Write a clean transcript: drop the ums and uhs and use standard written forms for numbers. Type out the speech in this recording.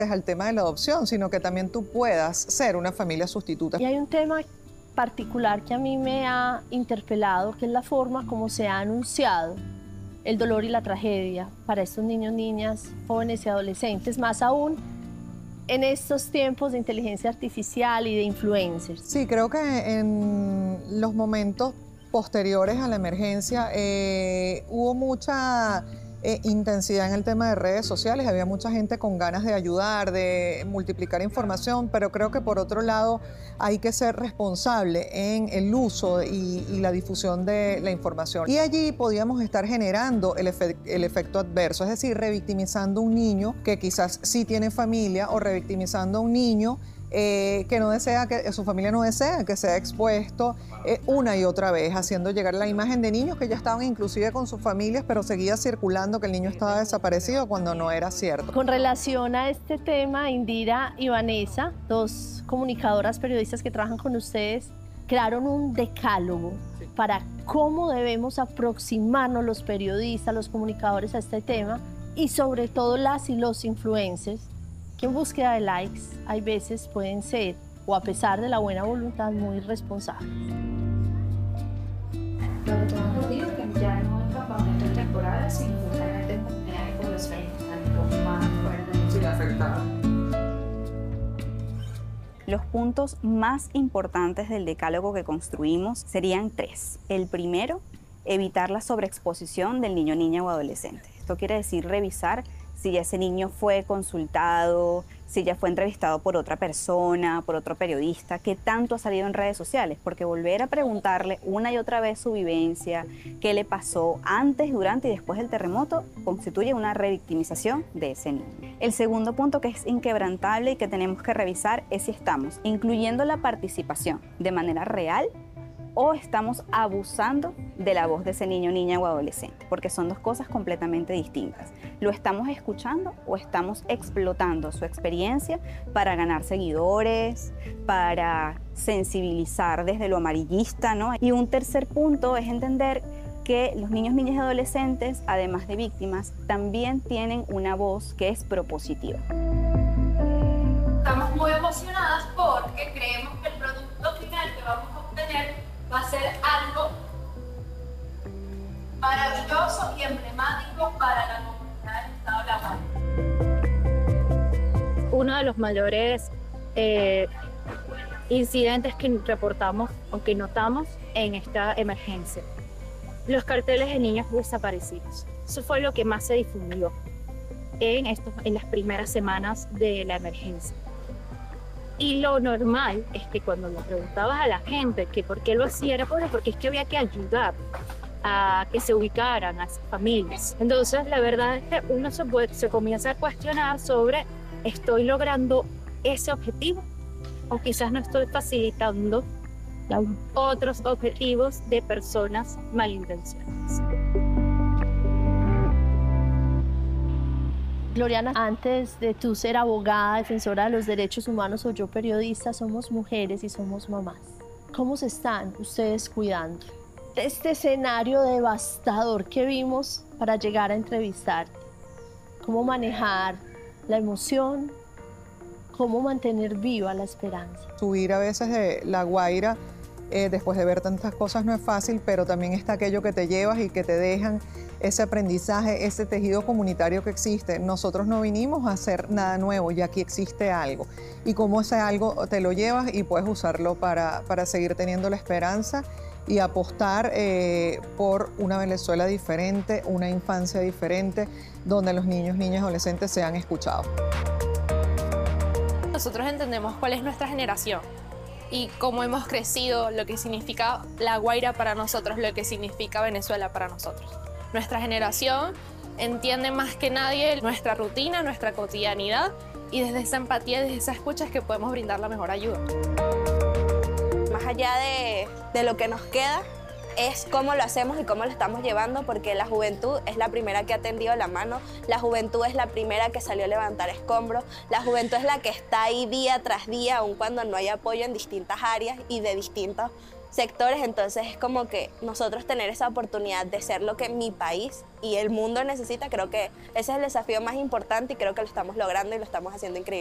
al tema de la adopción, sino que también tú puedas ser una familia sustituta. Y hay un tema particular que a mí me ha interpelado, que es la forma como se ha anunciado el dolor y la tragedia para estos niños, niñas, jóvenes y adolescentes, más aún en estos tiempos de inteligencia artificial y de influencers. Sí, creo que en los momentos posteriores a la emergencia hubo mucha intensidad en el tema de redes sociales, había mucha gente con ganas de ayudar, de multiplicar información, pero creo que por otro lado hay que ser responsable en el uso y la difusión de la información. Y allí podíamos estar generando el efecto adverso, es decir, revictimizando a un niño que quizás sí tiene familia o revictimizando a un niño que no desea, que su familia no desea que sea expuesto una y otra vez, haciendo llegar la imagen de niños que ya estaban inclusive con sus familias, pero seguía circulando que el niño estaba desaparecido cuando no era cierto. Con relación a este tema, Indira y Vanessa, dos comunicadoras periodistas que trabajan con ustedes, crearon un decálogo para cómo debemos aproximarnos los periodistas, los comunicadores a este tema y sobre todo las y los influencers, que en búsqueda de likes hay veces pueden ser, o a pesar de la buena voluntad, muy irresponsables. Lo que tengo entendido es que ya no es campamento temporal, sino justamente en comunidades de población más fuertes. Sí, afectada. Los puntos más importantes del decálogo que construimos serían 3. El primero, evitar la sobreexposición del niño, niña o adolescente. Esto quiere decir revisar si ya ese niño fue consultado, si ya fue entrevistado por otra persona, por otro periodista, qué tanto ha salido en redes sociales, porque volver a preguntarle una y otra vez su vivencia, qué le pasó antes, durante y después del terremoto, constituye una revictimización de ese niño. El segundo punto que es inquebrantable y que tenemos que revisar es si estamos incluyendo la participación de manera real o estamos abusando de la voz de ese niño, niña o adolescente, porque son dos cosas completamente distintas. ¿Lo estamos escuchando o estamos explotando su experiencia para ganar seguidores, para sensibilizar desde lo amarillista, ¿no? Y un tercer punto es entender que los niños, niñas y adolescentes, además de víctimas, también tienen una voz que es propositiva. Estamos muy emocionadas porque creemos que el producto final que vamos a obtener va a ser algo maravilloso y emblemático para la comunidad del estado de La Guaira. Uno de los mayores incidentes que reportamos o que notamos en esta emergencia, los carteles de niños desaparecidos. Eso fue lo que más se difundió en las primeras semanas de la emergencia. Y lo normal es que cuando le preguntabas a la gente que por qué lo hacía era porque es que había que ayudar a que se ubicaran a esas familias. Entonces, la verdad es que uno se comienza a cuestionar sobre ¿estoy logrando ese objetivo? O quizás no estoy facilitando otros objetivos de personas malintencionadas. Gloriana, antes de tú ser abogada, defensora de los derechos humanos o yo periodista, somos mujeres y somos mamás. ¿Cómo se están ustedes cuidando? Este escenario devastador que vimos para llegar a entrevistarte, ¿cómo manejar la emoción? ¿Cómo mantener viva la esperanza? Subir a veces de La Guaira después de ver tantas cosas no es fácil, pero también está aquello que te llevas y que te dejan ese aprendizaje, ese tejido comunitario que existe. Nosotros no vinimos a hacer nada nuevo, ya aquí existe algo. Y como ese algo te lo llevas y puedes usarlo para seguir teniendo la esperanza y apostar por una Venezuela diferente, una infancia diferente, donde los niños, niñas y adolescentes sean escuchados. Nosotros entendemos cuál es nuestra generación y cómo hemos crecido, lo que significa La Guaira para nosotros, lo que significa Venezuela para nosotros. Nuestra generación entiende más que nadie nuestra rutina, nuestra cotidianidad, y desde esa empatía, desde esa escucha es que podemos brindar la mejor ayuda. Más allá de lo que nos queda, es cómo lo hacemos y cómo lo estamos llevando, porque la juventud es la primera que ha tendido la mano, la juventud es la primera que salió a levantar escombros, la juventud es la que está ahí día tras día, aun cuando no hay apoyo en distintas áreas y de distintos sectores, entonces es como que nosotros tener esa oportunidad de ser lo que mi país y el mundo necesita, creo que ese es el desafío más importante y creo que lo estamos logrando y lo estamos haciendo increíble.